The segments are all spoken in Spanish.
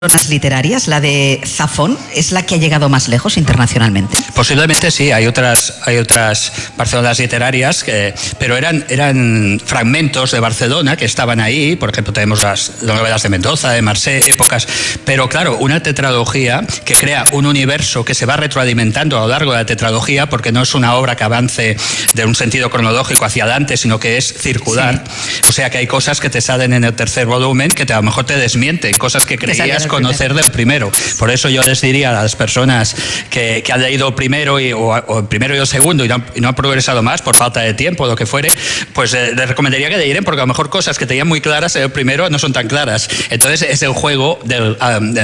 Barcelonas literarias, la de Zafón, es la que ha llegado más lejos internacionalmente. Posiblemente sí, hay otras Barcelonas literarias, pero eran fragmentos de Barcelona que estaban ahí. Por ejemplo, tenemos las novelas de Mendoza, de Marsella, épocas, pero claro, una tetralogía que crea un universo que se va retroalimentando a lo largo de la tetralogía, porque no es una obra que avance de un sentido cronológico hacia adelante, sino que es circular. Sí. O sea que hay cosas que te salen en el tercer volumen que a lo mejor te desmienten, cosas que creías conocer del primero. Por eso yo les diría a las personas que han leído el primero o el primero y el segundo y no han progresado más por falta de tiempo o lo que fuere, pues les recomendaría que leyeran, porque a lo mejor cosas que tenían muy claras en el primero no son tan claras. Entonces es el juego del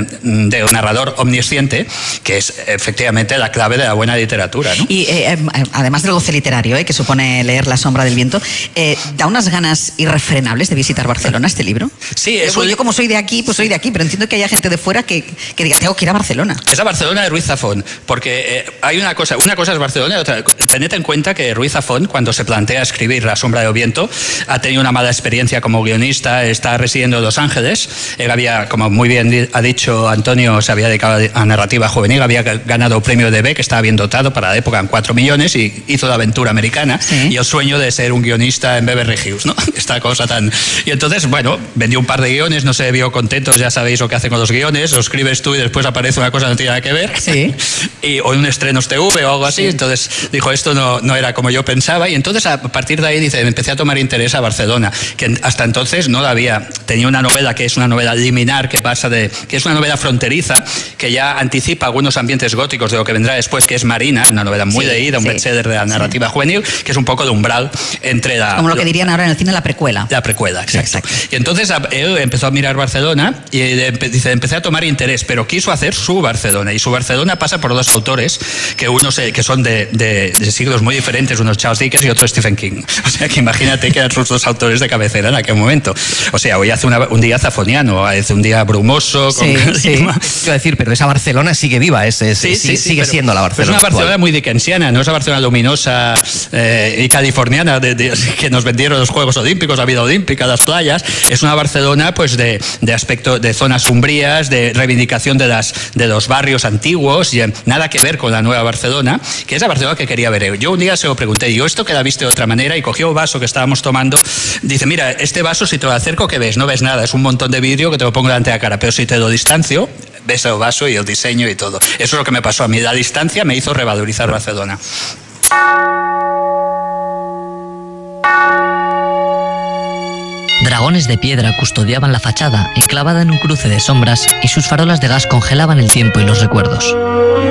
narrador omnisciente, que es efectivamente la clave de la buena literatura, ¿no? Y además del goce literario, que supone leer La sombra del viento, ¿da unas ganas irrefrenables de visitar Barcelona este libro? Sí, yo como soy de aquí, pues soy de aquí, pero entiendo que haya gente de fuera que diga, tengo que ir a Barcelona. Es a Barcelona de Ruiz Zafón, porque hay una cosa es Barcelona y otra. Tened en cuenta que Ruiz Zafón, cuando se plantea escribir La sombra del viento, ha tenido una mala experiencia como guionista, está residiendo en Los Ángeles. Él había, como muy bien ha dicho Antonio, se había dedicado a narrativa juvenil, había ganado el premio de B, que estaba bien dotado para la época en 4 millones, y hizo la aventura americana, ¿sí? Y el sueño de ser un guionista en Beverly Hills, ¿no? Esta cosa tan... Y entonces, bueno, vendió un par de guiones, no se vio contento, ya sabéis lo que hacen con los guiones, lo escribes tú y después aparece una cosa que no tiene nada que ver, sí. O un estrenos TV o algo así, sí. Entonces dijo, esto no era como yo pensaba, y entonces a partir de ahí dice, empecé a tomar interés a Barcelona, que hasta entonces no la había. Tenía una novela que es una novela liminar, que es una novela fronteriza, que ya anticipa algunos ambientes góticos de lo que vendrá después, que es Marina, una novela muy leída, un bestseller de la narrativa juvenil, que es un poco de umbral entre la... Como lo que dirían ahora en el cine, la precuela. La precuela, exacto. Y entonces él empezó a mirar Barcelona y dice, empecé a tomar interés, pero quiso hacer su Barcelona, y su Barcelona pasa por dos autores, que son de siglos muy diferentes, uno es Charles Dickens y otro Stephen King. O sea que imagínate que eran sus dos autores de cabecera en aquel momento. O sea, hoy hace un día zafoniano, hace un día brumoso. Quiero decir, pero esa Barcelona sigue viva, sigue siendo la Barcelona. Es una Barcelona actual, muy dickensiana, no es la Barcelona luminosa y californiana que nos vendieron los Juegos Olímpicos, la vida olímpica, las playas. Es una Barcelona pues de aspecto de zonas umbrías, de reivindicación de los barrios antiguos, y nada que ver con la nueva Barcelona, que es la Barcelona que quería ver. Yo un día se lo pregunté, digo, ¿esto queda visto de otra manera? Y cogió el vaso que estábamos tomando, dice, mira, este vaso si te lo acerco, ¿qué ves? No ves nada, es un montón de vidrio que te lo pongo delante de la cara, pero si te lo distancio, ves el vaso y el diseño y todo. Eso es lo que me pasó a mí, la distancia me hizo revalorizar Barcelona. Dragones de piedra custodiaban la fachada, enclavada en un cruce de sombras, y sus farolas de gas congelaban el tiempo y los recuerdos.